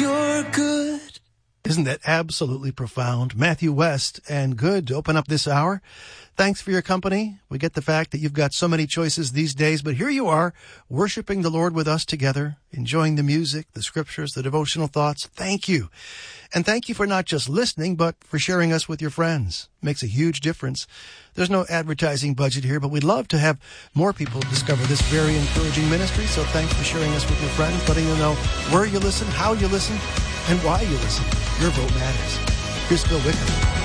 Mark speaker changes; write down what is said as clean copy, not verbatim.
Speaker 1: you're good.
Speaker 2: Isn't that absolutely profound? Matthew West and Good to open up this hour. Thanks for your company. We get the fact that you've got so many choices these days, but here you are, worshiping the Lord with us together, enjoying the music, the scriptures, the devotional thoughts. Thank you. And thank you for not just listening, but for sharing us with your friends. Makes a huge difference. There's no advertising budget here, but we'd love to have more people discover this very encouraging ministry. So thanks for sharing us with your friends, letting them know where you listen, how you listen, and why you listen. Your vote matters. Here's Phil Wickham.